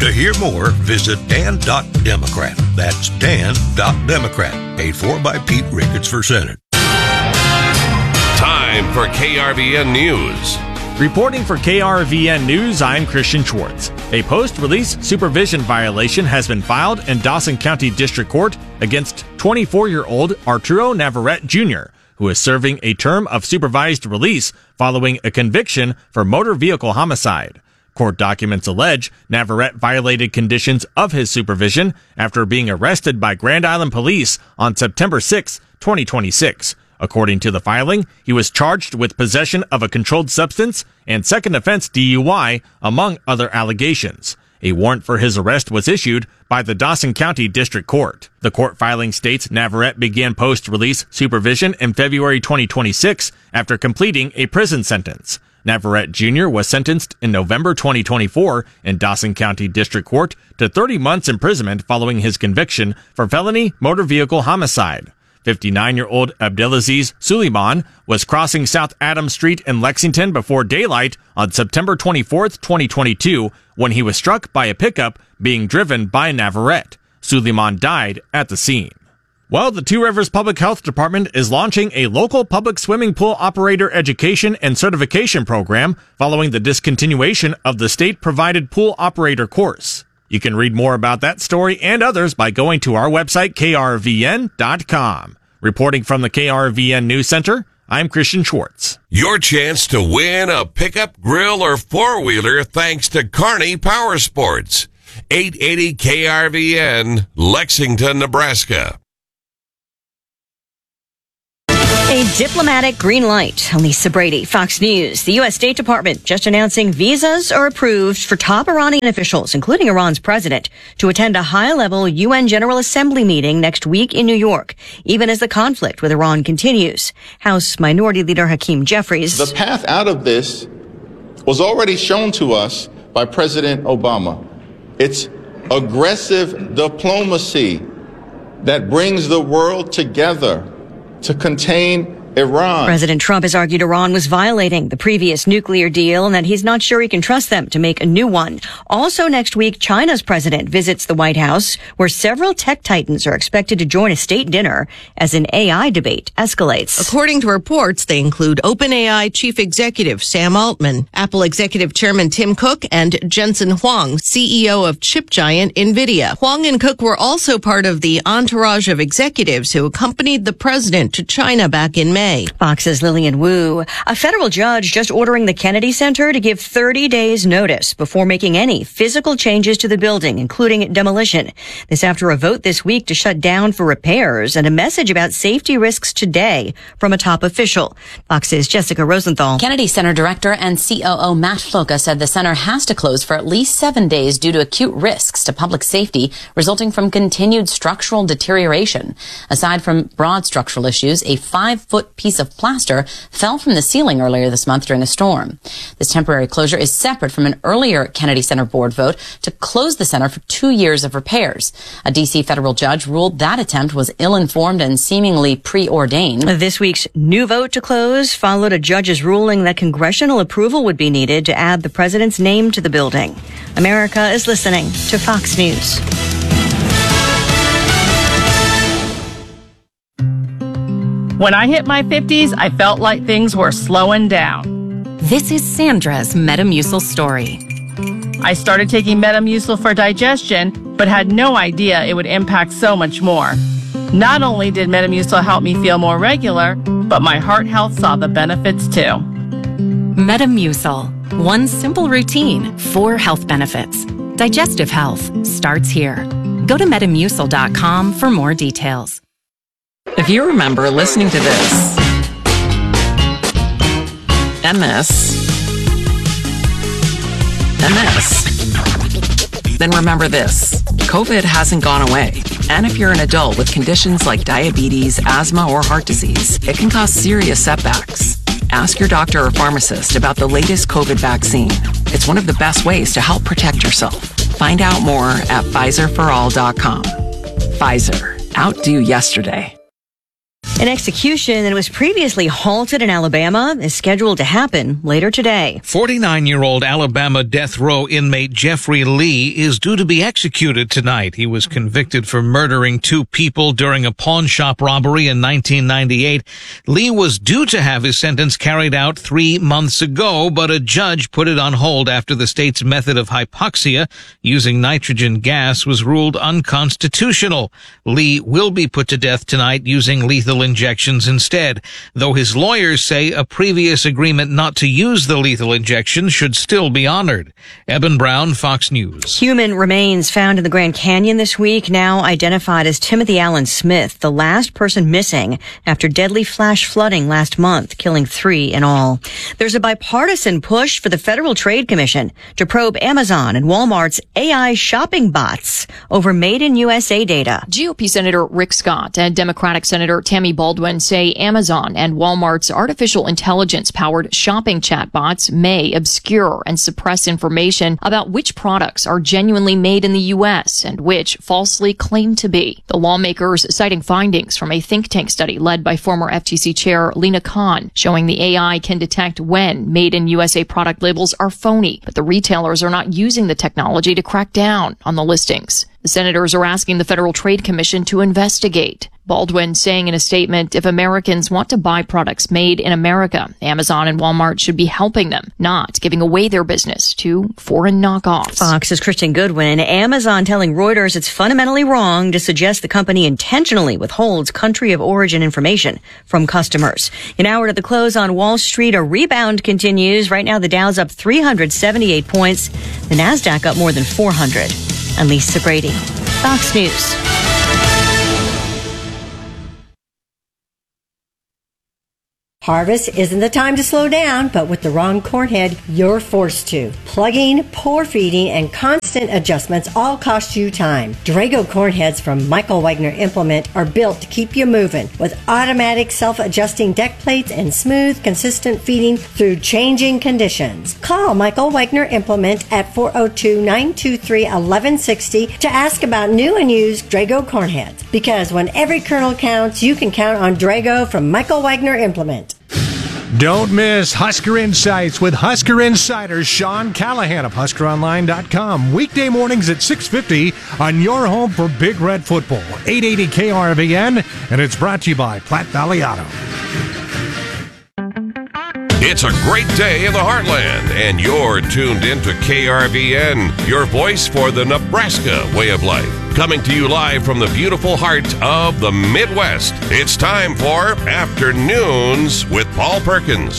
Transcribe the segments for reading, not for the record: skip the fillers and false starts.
To hear more, visit Dan.Democrat. That's Dan.Democrat. Paid for by Pete Ricketts for Senate. Time for KRVN News. Reporting for KRVN News, I'm Christian Schwartz. A post-release supervision violation has been filed in Dawson County District Court against 24-year-old Arturo Navarrete Jr., who is serving a term of supervised release following a conviction for motor vehicle homicide. Court documents allege Navarrete violated conditions of his supervision after being arrested by Grand Island Police on September 6, 2026. According to the filing, he was charged with possession of a controlled substance and second offense DUI, among other allegations. A warrant for his arrest was issued by the Dawson County District Court. The court filing states Navarrete began post-release supervision in February 2026 after completing a prison sentence. Navarrete Jr. was sentenced in November 2024 in Dawson County District Court to 30 months imprisonment following his conviction for felony motor vehicle homicide. 59-year-old Abdelaziz Suleiman was crossing South Adams Street in Lexington before daylight on September 24, 2022, when he was struck by a pickup being driven by Navarrete. Suleiman died at the scene. Well, the Two Rivers Public Health Department is launching a local public swimming pool operator education and certification program following the discontinuation of the state-provided pool operator course. You can read more about that story and others by going to our website, krvn.com. Reporting from the KRVN News Center, I'm Christian Schwartz. Your chance to win a pickup, grill, or four-wheeler thanks to Kearney Power Sports. 880 KRVN, Lexington, Nebraska. A diplomatic green light. Lisa Brady, Fox News. The U.S. State Department just announcing visas are approved for top Iranian officials, including Iran's president, to attend a high-level UN General Assembly meeting next week in New York, even as the conflict with Iran continues. House Minority Leader Hakeem Jeffries. The path out of this was already shown to us by President Obama. It's aggressive diplomacy that brings the world together to contain Iran. President Trump has argued Iran was violating the previous nuclear deal and that he's not sure he can trust them to make a new one. Also next week, China's president visits the White House, where several tech titans are expected to join a state dinner as an AI debate escalates. According to reports, they include OpenAI chief executive Sam Altman, Apple executive chairman Tim Cook, and Jensen Huang, CEO of chip giant NVIDIA. Huang and Cook were also part of the entourage of executives who accompanied the president to China back in May. Fox's Lillian Wu. A federal judge just ordering the Kennedy Center to give 30 days notice before making any physical changes to the building, including demolition. This after a vote this week to shut down for repairs and a message about safety risks today from a top official. Fox's Jessica Rosenthal. Kennedy Center Director and COO Matt Floca said the center has to close for at least 7 days due to acute risks to public safety resulting from continued structural deterioration. Aside from broad structural issues, a 5-foot piece of plaster fell from the ceiling earlier this month during a storm. This temporary closure is separate from an earlier Kennedy Center board vote to close the center for 2 years of repairs. A D.C. federal judge ruled that attempt was ill-informed and seemingly preordained. This week's new vote to close followed a judge's ruling that congressional approval would be needed to add the president's name to the building. America is listening to Fox News. When I hit my 50s, I felt like things were slowing down. This is Sandra's Metamucil story. I started taking Metamucil for digestion, but had no idea it would impact so much more. Not only did Metamucil help me feel more regular, but my heart health saw the benefits too. Metamucil. One simple routine, 4 health benefits. Digestive health starts here. Go to Metamucil.com for more details. If you remember listening to this, MS, then remember this. COVID hasn't gone away. And if you're an adult with conditions like diabetes, asthma, or heart disease, it can cause serious setbacks. Ask your doctor or pharmacist about the latest COVID vaccine. It's one of the best ways to help protect yourself. Find out more at PfizerForAll.com. Pfizer. Outdo yesterday. An execution that was previously halted in Alabama is scheduled to happen later today. 49-year-old Alabama death row inmate Jeffrey Lee is due to be executed tonight. He was convicted for murdering 2 people during a pawn shop robbery in 1998. Lee was due to have his sentence carried out 3 months ago, but a judge put it on hold after the state's method of hypoxia using nitrogen gas was ruled unconstitutional. Lee will be put to death tonight using lethal injections instead, though his lawyers say a previous agreement not to use the lethal injection should still be honored. Eben Brown, Fox News. Human remains found in the Grand Canyon this week, now identified as Timothy Allen Smith, the last person missing after deadly flash flooding last month, killing 3 in all. There's a bipartisan push for the Federal Trade Commission to probe Amazon and Walmart's AI shopping bots over Made in USA data. GOP Senator Rick Scott and Democratic Senator Tammy Baldwin say Amazon and Walmart's artificial intelligence-powered shopping chatbots may obscure and suppress information about which products are genuinely made in the U.S. and which falsely claim to be. The lawmakers citing findings from a think tank study led by former FTC Chair Lena Khan, showing the AI can detect when Made in USA product labels are phony, but the retailers are not using the technology to crack down on the listings. The senators are asking the Federal Trade Commission to investigate. Baldwin saying in a statement, if Americans want to buy products made in America, Amazon and Walmart should be helping them, not giving away their business to foreign knockoffs. Fox's Kristen Goodwin. Amazon telling Reuters it's fundamentally wrong to suggest the company intentionally withholds country of origin information from customers. An hour to the close on Wall Street, a rebound continues. Right now, the Dow's up 378 points. The Nasdaq up more than 400. I'm Lisa Brady, Fox News. Harvest isn't the time to slow down, but with the wrong corn head, you're forced to. Plugging, poor feeding, and constant adjustments all cost you time. Drago corn heads from Michael Wagner Implement are built to keep you moving with automatic self-adjusting deck plates and smooth, consistent feeding through changing conditions. Call Michael Wagner Implement at 402-923-1160 to ask about new and used Drago corn heads. Because when every kernel counts, you can count on Drago from Michael Wagner Implement. Don't miss Husker Insights with Husker Insider Sean Callahan of HuskerOnline.com. Weekday mornings at 6:50 on your home for Big Red Football, 880 KRVN, and it's brought to you by Platte Valley Auto. It's a great day in the heartland, and you're tuned into KRVN, your voice for the Nebraska way of life. Coming to you live from the beautiful heart of the Midwest. It's time for Afternoons with Paul Perkins.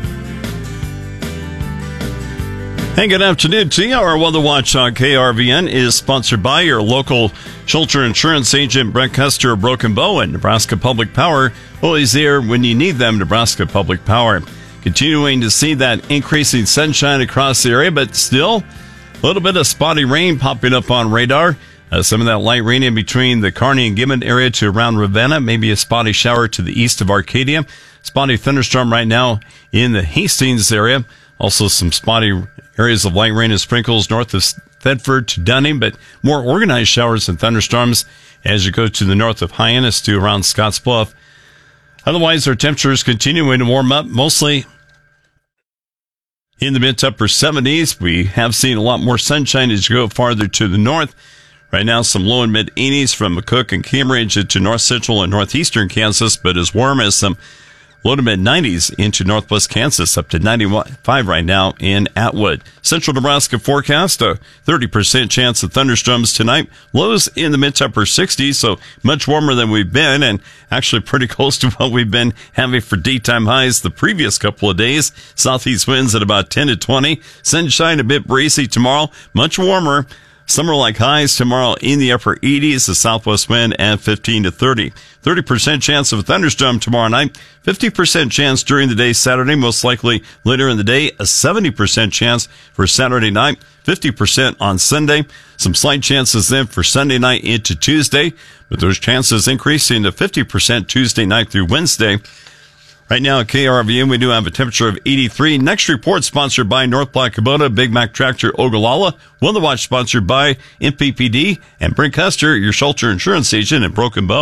Hey, good afternoon to you. Our Weather Watch on KRVN is sponsored by your local Schulter Insurance agent, Brett Custer of Broken Bow, and Nebraska Public Power. Always there when you need them, Nebraska Public Power. Continuing to see that increasing sunshine across the area, but still a little bit of spotty rain popping up on radar. Some of that light rain in between the Kearney and Gibbon area to around Ravenna. Maybe a spotty shower to the east of Arcadia. Spotty thunderstorm right now in the Hastings area. Also some spotty areas of light rain and sprinkles north of Thedford to Dunning, but more organized showers and thunderstorms as you go to the north of Hyannis to around Scottsbluff. Otherwise, our temperatures continuing to warm up, mostly in the mid to upper 70s. We have seen a lot more sunshine as you go farther to the north. Right now, some low and mid 80s from McCook and Cambridge into north central and northeastern Kansas, but as warm as some low to mid 90s into northwest Kansas, up to 95 right now in Atwood. Central Nebraska forecast, a 30% chance of thunderstorms tonight. Lows in the mid to upper 60s, so much warmer than we've been, and actually pretty close to what we've been having for daytime highs the previous couple of days. Southeast winds at about 10 to 20. Sunshine a bit breezy tomorrow, much warmer. Summer-like highs tomorrow in the upper 80s, the southwest wind at 15 to 30. 30% chance of a thunderstorm tomorrow night. 50% chance during the day Saturday, most likely later in the day. A 70% chance for Saturday night. 50% on Sunday. Some slight chances then for Sunday night into Tuesday, but those chances increasing to 50% Tuesday night through Wednesday. Right now at KRVN, we do have a temperature of 83. Next report sponsored by North Platte Kubota, Big Mac Tractor, Ogallala. Weather Watch sponsored by MPPD and Brent Custer, your Schulter Insurance agent at Broken Bow.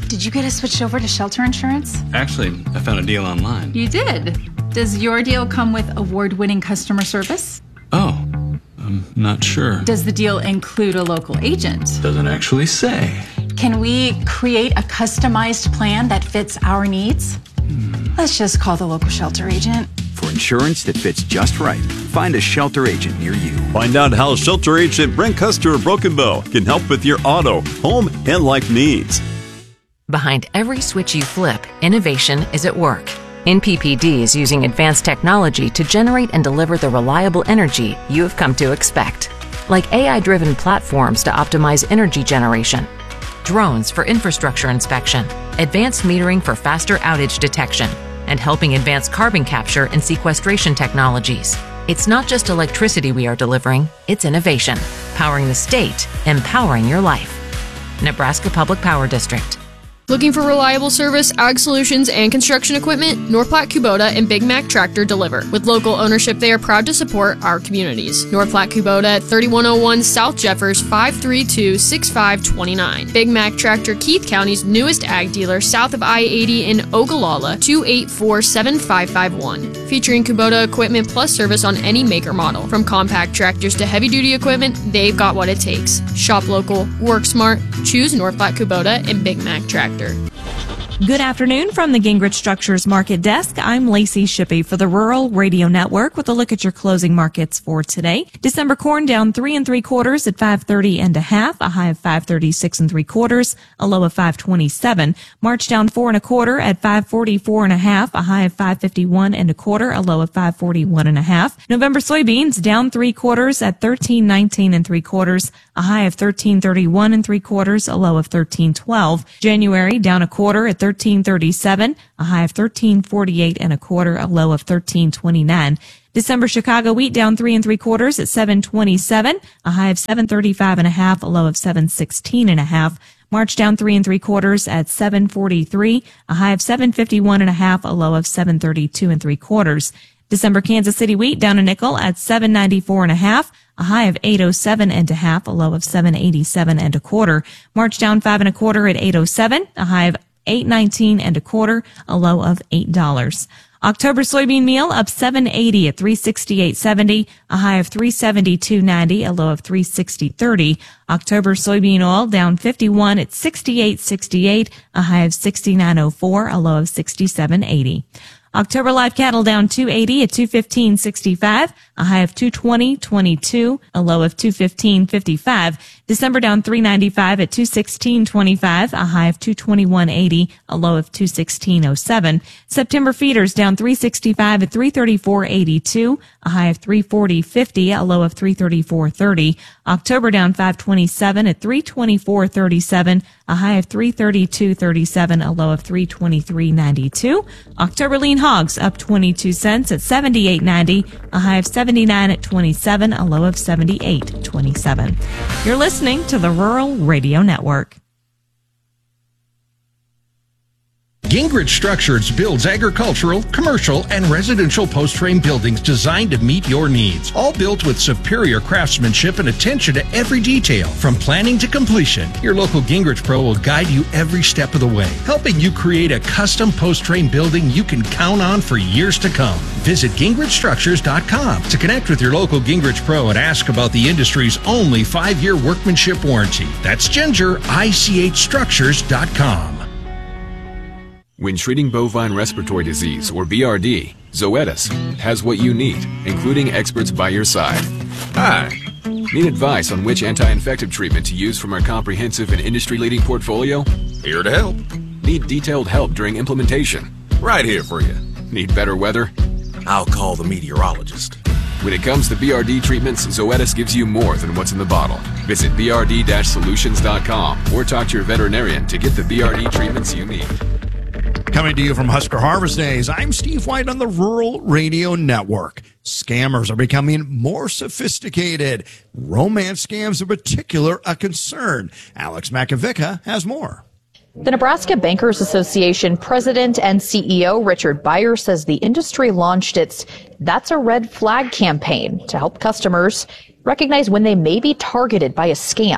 Did you get us switched over to shelter insurance? Actually, I found a deal online. You did? Does your deal come with award-winning customer service? Oh, I'm not sure. Does the deal include a local agent? Doesn't actually say. Can we create a customized plan that fits our needs? Let's just call the local shelter agent. For insurance that fits just right, find a shelter agent near you. Find out how shelter agent Brent Custer of Broken Bow can help with your auto, home, and life needs. Behind every switch you flip, innovation is at work. NPPD is using advanced technology to generate and deliver the reliable energy you have come to expect. Like AI-driven platforms to optimize energy generation, drones for infrastructure inspection, advanced metering for faster outage detection, and helping advance carbon capture and sequestration technologies. It's not just electricity we are delivering, it's innovation, powering the state, empowering your life. Nebraska Public Power District. Looking for reliable service, ag solutions, and construction equipment? North Platte Kubota and Big Mac Tractor deliver. With local ownership, they are proud to support our communities. North Platte Kubota at 3101 South Jeffers, 532-6529. Big Mac Tractor, Keith County's newest ag dealer, south of I-80 in Ogallala, 284-7551. Featuring Kubota equipment plus service on any maker model. From compact tractors to heavy-duty equipment, they've got what it takes. Shop local, work smart, choose North Platte Kubota and Big Mac Tractor. Good afternoon from the Gingrich Structures Market Desk. I'm Lacey Shippey for the Rural Radio Network with a look at your closing markets for today. December corn down 3 3/4 at 5.30 1/2, a high of 5.36 3/4, a low of 5.27. March down 4 1/4 at 5.44 1/2, a high of 5.51 1/4, a low of 5.41 1/2. November soybeans down 3/4 at 13.19 3/4, a high of 13.31 3/4, a low of 13.12. January down 1/4 at 13.37, a high of 13.48 1/4, a low of 13.29. December Chicago wheat down 3 3/4 at 7.27, a high of 7.35 1/2, a low of 7.16 1/2. March down 3 3/4 at 7.43, a high of 7.51 1/2, a low of 7.32 3/4. December Kansas City wheat down a nickel at 7.94 1/2, a high of 8.07 1/2, a low of 7.87 1/4. March down 5 1/4 at 8.07, a high of 8.19 1/4, a low of $8. October soybean meal up 7.80 at 368.70, a high of 372.90, a low of 360.30. October soybean oil down 51 at 68.68, a high of 69.04, a low of 67.80. October live cattle down 280 at 215.65, a high of 220.22, a low of 215.55. December down 395 at 216.25, a high of 221.80, a low of 216.07. September feeders down 365 at 334.82, a high of 340.50, a low of 334.30. October down 527 at 324.37, a high of 332.37, a low of 323.92. October lean hogs up 22 cents at 78.90, a high of 79 at 27, a low of 78.27. You're listening to the Rural Radio Network. Gingrich Structures builds agricultural, commercial, and residential post-frame buildings designed to meet your needs. All built with superior craftsmanship and attention to every detail, from planning to completion. Your local Gingrich Pro will guide you every step of the way, helping you create a custom post-frame building you can count on for years to come. Visit GingrichStructures.com to connect with your local Gingrich Pro and ask about the industry's only 5-year workmanship warranty. That's GingerICHStructures.com. When treating bovine respiratory disease, or BRD, Zoetis has what you need, including experts by your side. Hi! Need advice on which anti-infective treatment to use from our comprehensive and industry-leading portfolio? Here to help. Need detailed help during implementation? Right here for you. Need better weather? I'll call the meteorologist. When it comes to BRD treatments, Zoetis gives you more than what's in the bottle. Visit brd-solutions.com or talk to your veterinarian to get the BRD treatments you need. Coming to you from Husker Harvest Days, I'm Steve White on the Rural Radio Network. Scammers are becoming more sophisticated. Romance scams in particular a concern. Alex Makovica has more. The Nebraska Bankers Association president and CEO Richard Beyer says the industry launched its That's a Red Flag campaign to help customers recognize when they may be targeted by a scam.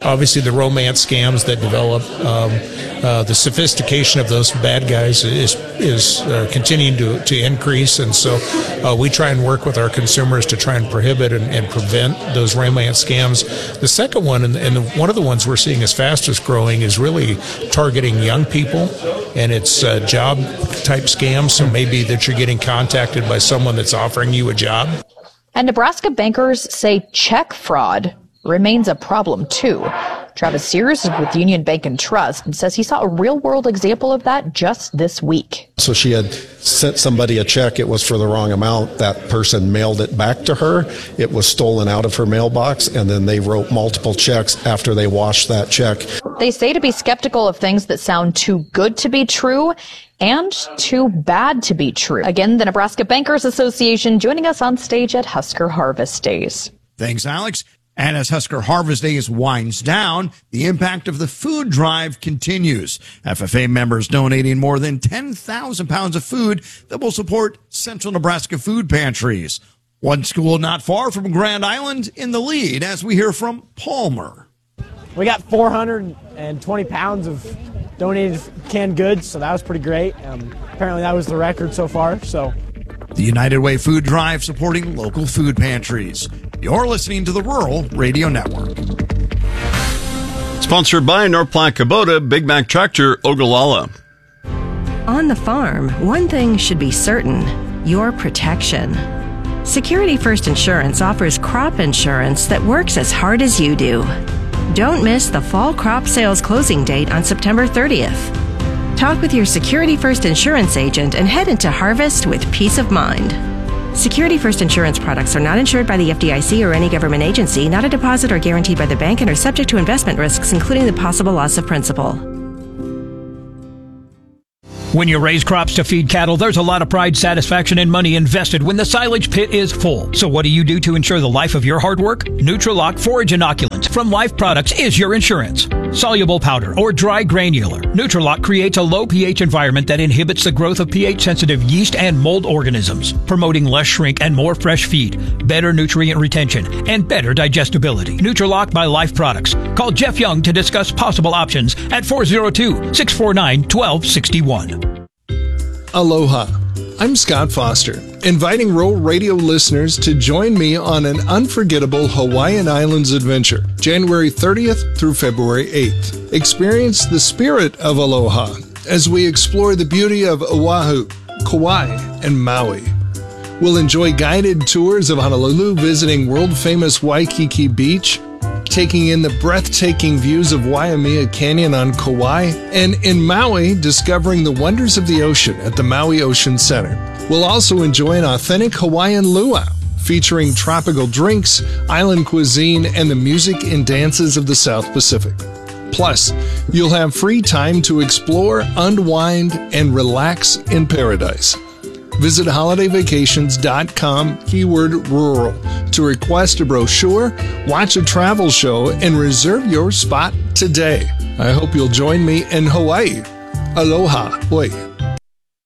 Obviously, the romance scams that develop, the sophistication of those bad guys is continuing to increase, and so we try and work with our consumers to try and prohibit and prevent those romance scams. The second one, and one of the ones we're seeing as fastest growing, is really targeting young people, and it's job type scams. So maybe that you're getting contacted by someone that's offering you a job. And Nebraska bankers say check fraud remains a problem too. Travis Sears is with Union Bank and Trust and says he saw a real-world example of that just this week. So she had sent somebody a check. It was for the wrong amount. That person mailed it back to her. It was stolen out of her mailbox, and then they wrote multiple checks after they washed that check. They say to be skeptical of things that sound too good to be true and too bad to be true. Again, the Nebraska Bankers Association joining us on stage at Husker Harvest Days. Thanks, Alex. And as Husker Harvest Days winds down, the impact of the food drive continues. FFA members donating more than 10,000 pounds of food that will support Central Nebraska food pantries. One school not far from Grand Island in the lead, as we hear from Palmer. We got 420 pounds of donated canned goods, so that was pretty great. Apparently that was the record so far. So, the United Way Food Drive supporting local food pantries. You're listening to the Rural Radio Network. Sponsored by North Platte Kubota, Big Mac Tractor, Ogallala. On the farm, one thing should be certain: your protection. Security First Insurance offers crop insurance that works as hard as you do. Don't miss the fall crop sales closing date on September 30th. Talk with your Security First Insurance agent and head into harvest with peace of mind. Security First Insurance products are not insured by the FDIC or any government agency, not a deposit or guaranteed by the bank, and are subject to investment risks, including the possible loss of principal. When you raise crops to feed cattle, there's a lot of pride, satisfaction, and money invested when the silage pit is full. So what do you do to ensure the life of your hard work? Nutrilock Forage Inoculants from Life Products is your insurance. Soluble powder or dry granular, Nutrilock creates a low pH environment that inhibits the growth of pH-sensitive yeast and mold organisms, promoting less shrink and more fresh feed, better nutrient retention, and better digestibility. Nutrilock by Life Products. Call Jeff Young to discuss possible options at 402-649-1261. Aloha. I'm Scott Foster, inviting Rural Radio listeners to join me on an unforgettable Hawaiian Islands adventure, January 30th through February 8th. Experience the spirit of aloha as we explore the beauty of Oahu, Kauai, and Maui. We'll enjoy guided tours of Honolulu, visiting world-famous Waikiki Beach, taking in the breathtaking views of Waimea Canyon on Kauai, and in Maui, discovering the wonders of the ocean at the Maui Ocean Center. We'll also enjoy an authentic Hawaiian luau, featuring tropical drinks, island cuisine, and the music and dances of the South Pacific. Plus, you'll have free time to explore, unwind, and relax in paradise. Visit holidayvacations.com, keyword rural, to request a brochure, watch a travel show, and reserve your spot today. I hope you'll join me in Hawaii. Aloha. Oi.